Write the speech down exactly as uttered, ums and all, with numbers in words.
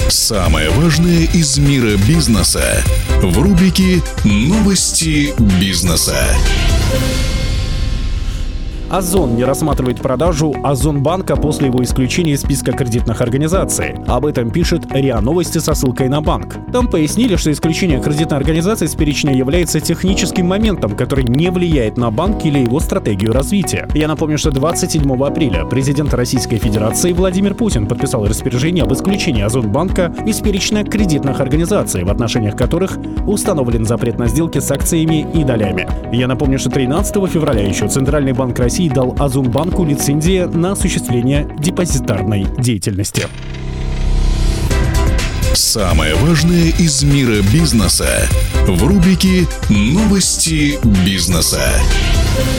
Самое важное из мира бизнеса в рубрике «Новости бизнеса». Озон не рассматривает продажу Озонбанка после его исключения из списка кредитных организаций. Об этом пишет РИА Новости со ссылкой на банк. Там пояснили, что исключение кредитной организации с перечня является техническим моментом, который не влияет на банк или его стратегию развития. Я напомню, что двадцать седьмого апреля президент Российской Федерации Владимир Путин подписал распоряжение об исключении Озонбанка из перечня кредитных организаций, в отношениях которых установлен запрет на сделки с акциями и долями. Я напомню, что тринадцатого февраля еще Центральный банк России дал Озонбанку лицензию на осуществление депозитарной деятельности. Самое важное из мира бизнеса в рубрике «Новости бизнеса».